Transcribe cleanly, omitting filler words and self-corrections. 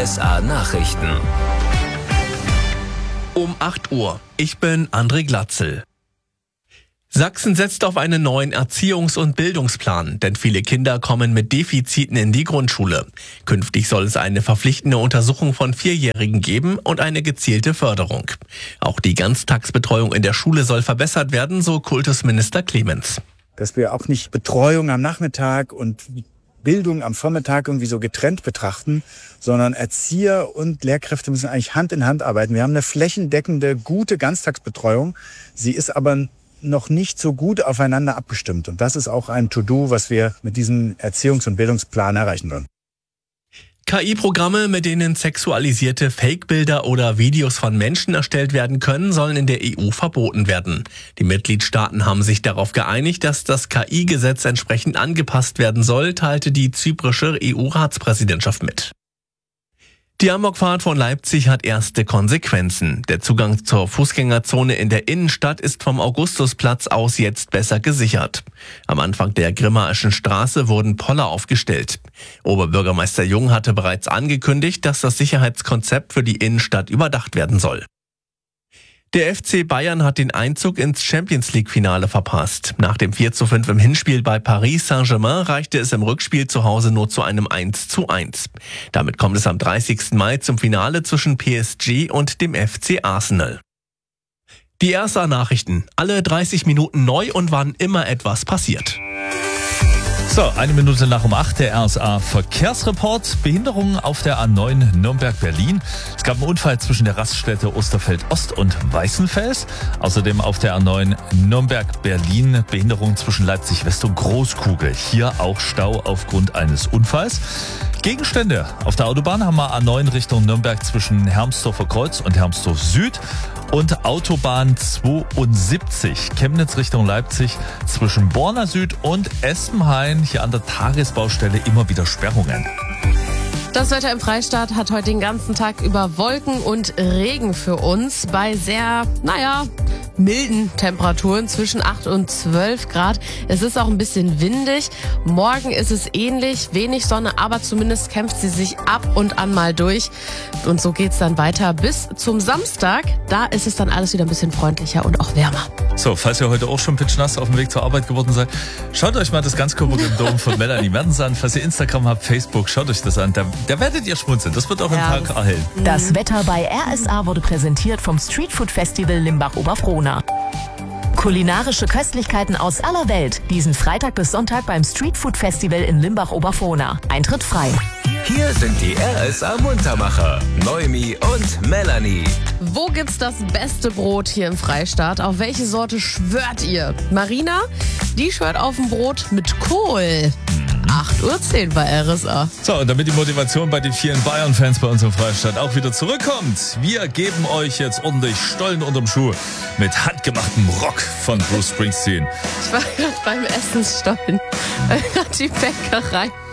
RSA Nachrichten. Um 8 Uhr. Ich bin André Glatzel. Sachsen setzt auf einen neuen Erziehungs- und Bildungsplan, denn viele Kinder kommen mit Defiziten in die Grundschule. Künftig soll es eine verpflichtende Untersuchung von 4-Jährigen geben und eine gezielte Förderung. Auch die Ganztagsbetreuung in der Schule soll verbessert werden, so Kultusminister Clemens. Dass wir auch nicht Betreuung am Nachmittag und Bildung am Vormittag irgendwie so getrennt betrachten, sondern Erzieher und Lehrkräfte müssen eigentlich Hand in Hand arbeiten. Wir haben eine flächendeckende, gute Ganztagsbetreuung. Sie ist aber noch nicht so gut aufeinander abgestimmt. Und das ist auch ein To-Do, was wir mit diesem Erziehungs- und Bildungsplan erreichen wollen. KI-Programme, mit denen sexualisierte Fake-Bilder oder Videos von Menschen erstellt werden können, sollen in der EU verboten werden. Die Mitgliedstaaten haben sich darauf geeinigt, dass das KI-Gesetz entsprechend angepasst werden soll, teilte die zyprische EU-Ratspräsidentschaft mit. Die Amokfahrt von Leipzig hat erste Konsequenzen. Der Zugang zur Fußgängerzone in der Innenstadt ist vom Augustusplatz aus jetzt besser gesichert. Am Anfang der Grimmaischen Straße wurden Poller aufgestellt. Oberbürgermeister Jung hatte bereits angekündigt, dass das Sicherheitskonzept für die Innenstadt überdacht werden soll. Der FC Bayern hat den Einzug ins Champions-League-Finale verpasst. Nach dem 4:5 im Hinspiel bei Paris Saint-Germain reichte es im Rückspiel zu Hause nur zu einem 1:1. Damit kommt es am 30. Mai zum Finale zwischen PSG und dem FC Arsenal. Die RSA Nachrichten. Alle 30 Minuten neu und wann immer etwas passiert. So, 1 Minute nach um 8, der RSA Verkehrsreport. Behinderungen auf der A9 Nürnberg-Berlin. Es gab einen Unfall zwischen der Raststätte Osterfeld-Ost und Weißenfels. Außerdem auf der A9 Nürnberg-Berlin Behinderungen zwischen Leipzig-West und Großkugel. Hier auch Stau aufgrund eines Unfalls. Gegenstände auf der Autobahn haben wir A9 Richtung Nürnberg zwischen Hermsdorfer Kreuz und Hermsdorf Süd. Und Autobahn 72 Chemnitz Richtung Leipzig zwischen Borna Süd und Espenhain. Hier an der Tagesbaustelle immer wieder Sperrungen. Das Wetter im Freistaat hat heute den ganzen Tag über Wolken und Regen für uns bei sehr, milden Temperaturen zwischen 8 und 12 Grad. Es ist auch ein bisschen windig. Morgen ist es ähnlich, wenig Sonne, aber zumindest kämpft sie sich ab und an mal durch. Und so geht's dann weiter bis zum Samstag. Da ist es dann alles wieder ein bisschen freundlicher und auch wärmer. So, falls ihr heute auch schon pitschnass auf dem Weg zur Arbeit geworden seid, schaut euch mal das Ganzkörper-Dom von Melanie Mertens an. Falls ihr Instagram habt, Facebook, schaut euch das an. Da werdet ihr schmunzeln. Das wird auch im Tag erhellen. Das Wetter bei RSA wurde präsentiert vom Streetfood Festival Limbach-Oberfrohna. Kulinarische Köstlichkeiten aus aller Welt. Diesen Freitag bis Sonntag beim Streetfood Festival in Limbach-Oberfrohna. Eintritt frei. Hier sind die RSA Muntermacher, Noemi und Melanie. Wo gibt's das beste Brot hier im Freistaat? Auf welche Sorte schwört ihr? Marina, die schwört auf ein Brot mit Kohl. 8:10 Uhr bei RSA. So, und damit die Motivation bei den vielen Bayern-Fans bei uns im Freistaat auch wieder zurückkommt, wir geben euch jetzt ordentlich Stollen unterm Schuh mit handgemachtem Rock von Bruce Springsteen. Ich war gerade beim Essensstollen. Die Bäckerei